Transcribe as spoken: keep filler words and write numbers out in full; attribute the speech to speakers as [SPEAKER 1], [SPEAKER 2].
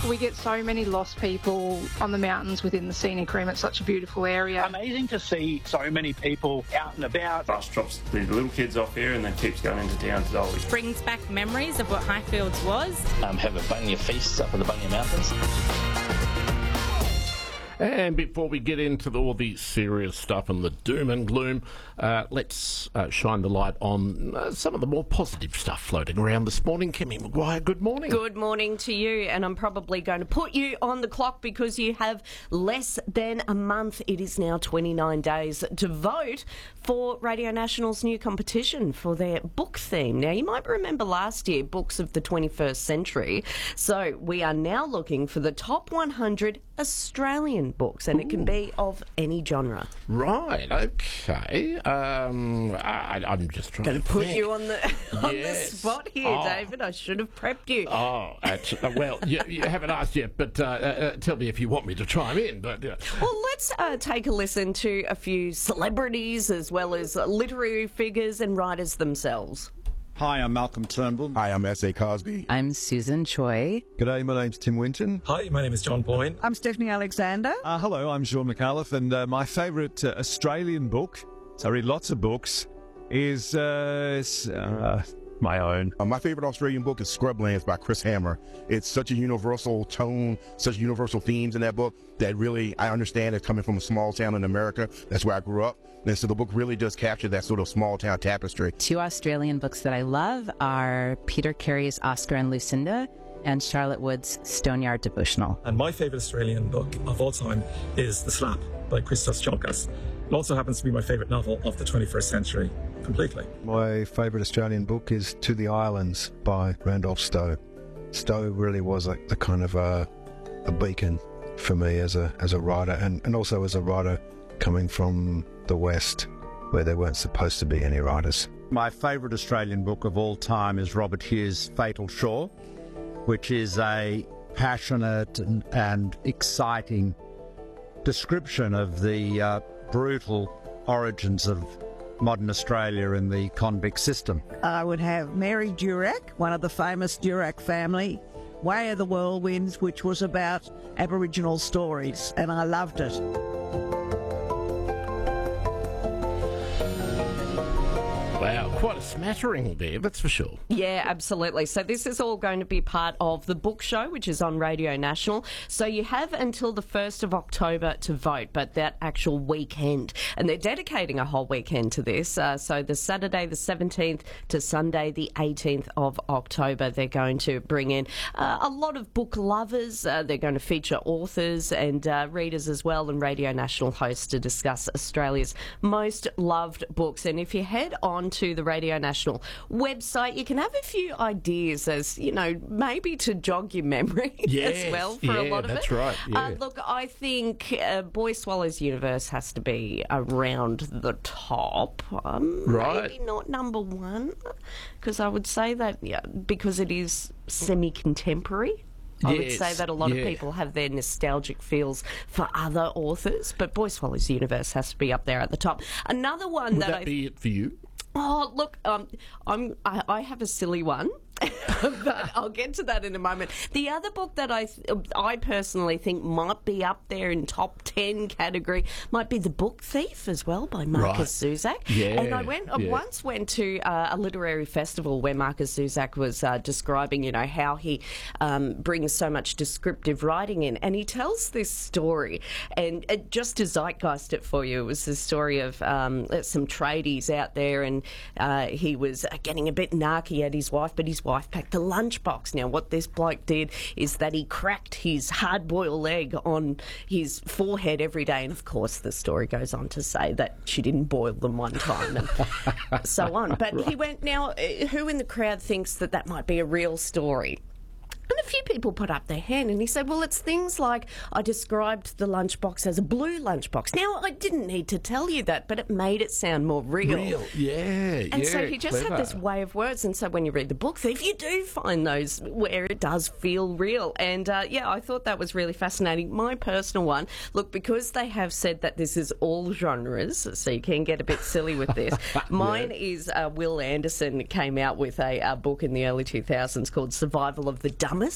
[SPEAKER 1] We get so many lost people on the mountains within the scenic rim. It's such a beautiful area.
[SPEAKER 2] Amazing to see so many people out and about.
[SPEAKER 3] Bus drops the little kids off here and then keeps going into town to Dolly.
[SPEAKER 4] Brings back memories of what Highfields was.
[SPEAKER 5] Um, have a bunya feast up in the Bunya Mountains.
[SPEAKER 6] And before we get into the, all the serious stuff and the doom and gloom, uh, let's uh, shine the light on uh, some of the more positive stuff floating around this morning. Kimmy Maguire, good morning.
[SPEAKER 7] Good morning to you, and I'm probably going to put you on the clock because you have less than a month. It is now twenty-nine days to vote for Radio National's new competition for their book theme. Now, you might remember last year, Books of the twenty-first Century. So we are now looking for the top one hundred Australian books, and Ooh. It can be of any genre.
[SPEAKER 6] Right, okay. Um, I, I'm just trying
[SPEAKER 7] Going
[SPEAKER 6] to
[SPEAKER 7] to put
[SPEAKER 6] think.
[SPEAKER 7] you on the on
[SPEAKER 6] Yes.
[SPEAKER 7] the spot here,
[SPEAKER 6] Oh.
[SPEAKER 7] David. I should have prepped you.
[SPEAKER 6] Oh, actually, well, you, you haven't asked yet, but uh, uh, tell me if you want me to chime in. But uh,
[SPEAKER 7] Well, let's uh, take a listen to a few celebrities as well as uh, literary figures and writers themselves.
[SPEAKER 8] Hi, I'm Malcolm Turnbull.
[SPEAKER 9] Hi, I'm S A Cosby.
[SPEAKER 10] I'm Susan Choi.
[SPEAKER 11] G'day, my name's Tim Winton.
[SPEAKER 12] Hi, my name is John Boyne.
[SPEAKER 13] I'm Stephanie Alexander.
[SPEAKER 11] Uh, hello, I'm Sean McAuliffe, and uh, my favourite uh, Australian book, so I read lots of books, is uh, is, uh, my own.
[SPEAKER 9] Uh, my favourite Australian book is Scrublands by Chris Hammer. It's such a universal tone, such universal themes in that book that really I understand it coming from a small town in America. That's where I grew up. And so the book really does capture that sort of small town tapestry.
[SPEAKER 10] Two Australian books that I love are Peter Carey's Oscar and Lucinda and Charlotte Wood's Stoneyard Devotional.
[SPEAKER 12] And my favourite Australian book of all time is The Slap by Christos Tsiolkas. It also happens to be my favourite novel of the twenty-first century, completely.
[SPEAKER 11] My favourite Australian book is To the Islands by Randolph Stowe. Stowe really was like the kind of a, a beacon for me as a as a writer, and, and also as a writer coming from the West, where there weren't supposed to be any writers.
[SPEAKER 8] My favourite Australian book of all time is Robert Hughes' Fatal Shore, which is a passionate and, and exciting description of the uh, brutal origins of modern Australia and the convict system.
[SPEAKER 13] I would have Mary Durack, one of the famous Durack family, Way of the Whirlwinds, which was about Aboriginal stories, and I loved it.
[SPEAKER 6] wow, quite a smattering there, that's for sure.
[SPEAKER 7] Yeah, absolutely. So this is all going to be part of the book show, which is on Radio National. So you have until the first of October to vote, but that actual weekend. And they're dedicating a whole weekend to this. Uh, so the Saturday the seventeenth to Sunday the eighteenth of October, they're going to bring in uh, a lot of book lovers. Uh, they're going to feature authors and uh, readers as well, and Radio National hosts to discuss Australia's most loved books. And if you head on to the Radio National website, you can have a few ideas as, you know, maybe to jog your memory
[SPEAKER 6] yes,
[SPEAKER 7] as well for
[SPEAKER 6] yeah,
[SPEAKER 7] a lot of
[SPEAKER 6] that's
[SPEAKER 7] it.
[SPEAKER 6] right. Yeah.
[SPEAKER 7] Uh, look, I think uh, Boy Swallows Universe has to be around the top. Um,
[SPEAKER 6] right.
[SPEAKER 7] Maybe not number one, because I would say that, yeah, because it is semi-contemporary. I would
[SPEAKER 6] Yes,
[SPEAKER 7] say that a lot
[SPEAKER 6] yeah.
[SPEAKER 7] of people have their nostalgic feels for other authors, but Boy Swallows Universe has to be up there at the top. Another one
[SPEAKER 6] Would
[SPEAKER 7] that,
[SPEAKER 6] that
[SPEAKER 7] I
[SPEAKER 6] be it for you?
[SPEAKER 7] Oh, look, um, I'm, I, I have a silly one, but I'll get to that in a moment. The other book that I th- I personally think might be up there in top ten category might be The Book Thief as well by Marcus
[SPEAKER 6] Right.
[SPEAKER 7] Zuzak.
[SPEAKER 6] Yeah,
[SPEAKER 7] And I went I
[SPEAKER 6] yeah.
[SPEAKER 7] once went to uh, a literary festival where Marcus Zuzak was uh, describing, you know, how he um, brings so much descriptive writing in, and he tells this story, and uh, just to zeitgeist it for you, it was the story of um, some tradies out there, and uh, he was uh, getting a bit narky at his wife, but his wife packed a lunchbox. Now, what this bloke did is that he cracked his hard-boiled egg on his forehead every day, and of course the story goes on to say that she didn't boil them one time and so on. But right. he went, now, uh, who in the crowd thinks that that might be a real story? And a few people put up their hand, and he said, well, it's things like, I described the lunchbox as a blue lunchbox. Now, I didn't need to tell you that, but it made it sound more real.
[SPEAKER 6] Real, yeah,
[SPEAKER 7] and
[SPEAKER 6] yeah,
[SPEAKER 7] so he just
[SPEAKER 6] clever.
[SPEAKER 7] had this way of words, and so when you read The Book Thief, you do find those where it does feel real. And, uh, yeah, I thought that was really fascinating. My personal one, look, because they have said that this is all genres, so you can get a bit silly with this, mine yeah. is uh, Will Anderson came out with a, a book in the early two thousands called Survival of the Dumbest.